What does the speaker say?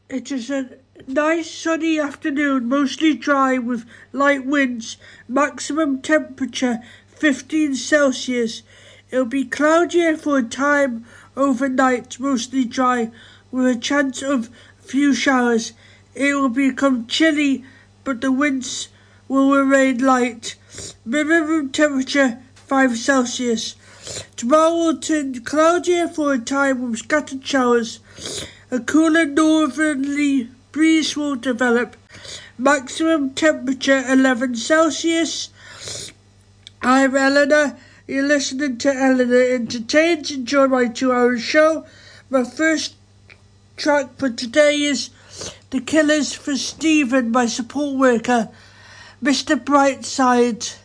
It is a nice sunny afternoon, mostly dry with light winds, maximum temperature 15 Celsius. It'll be cloudier for a time overnight, mostly dry with a chance of few showers. It will become chilly, but the winds will remain light. Minimum temperature 5 Celsius. Tomorrow will turn cloudier for a time with scattered showers. A cooler northerly breeze will develop. Maximum temperature 11 Celsius. I'm Eleanor. You're listening to Eleanor Entertains. Enjoy my 2-hour show. My first track for today is The Killers for Stephen, my support worker, Mr. Brightside.